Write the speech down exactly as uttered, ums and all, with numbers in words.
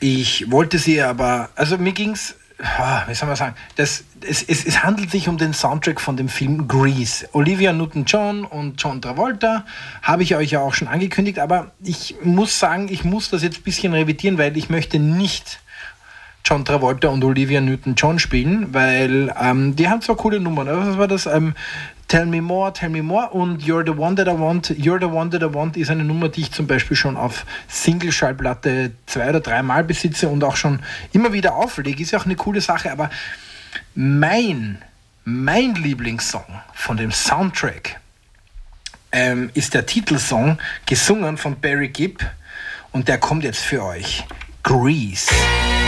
Ich wollte sie aber, also mir ging's, wie soll man sagen, das, es, es, es handelt sich um den Soundtrack von dem Film Grease. Olivia Newton-John und John Travolta habe ich euch ja auch schon angekündigt, aber ich muss sagen, ich muss das jetzt ein bisschen revidieren, weil ich möchte nicht John Travolta und Olivia Newton-John spielen, weil ähm, die haben zwar coole Nummern, aber was war das? Ähm, Tell Me More, Tell Me More und You're the One That I Want. You're the One That I Want ist eine Nummer, die ich zum Beispiel schon auf Single-Schallplatte zwei oder dreimal besitze und auch schon immer wieder auflege. Ist ja auch eine coole Sache, aber mein, mein Lieblingssong von dem Soundtrack ähm, ist der Titelsong, gesungen von Barry Gibb, und der kommt jetzt für euch. Grease.